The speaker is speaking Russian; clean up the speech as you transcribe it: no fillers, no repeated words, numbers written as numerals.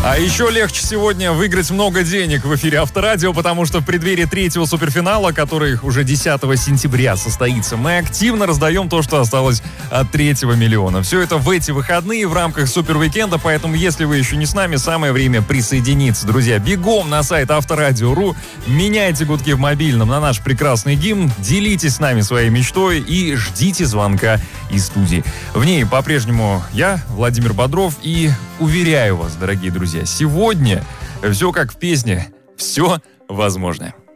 А еще легче сегодня выиграть много денег в эфире Авторадио, потому что в преддверии третьего суперфинала, который уже 10 сентября состоится, мы активно раздаем то, что осталось от 3 миллиона. Все это в эти выходные в рамках супервикенда, поэтому если вы еще не с нами, самое время присоединиться. Друзья, бегом на сайт Авторадио.ру, меняйте гудки в мобильном на наш прекрасный гимн, делитесь с нами своей мечтой и ждите звонка из студии. В ней по-прежнему я, Владимир Бодров, и уверяю вас, дорогие друзья, сегодня все как в песне, все возможно.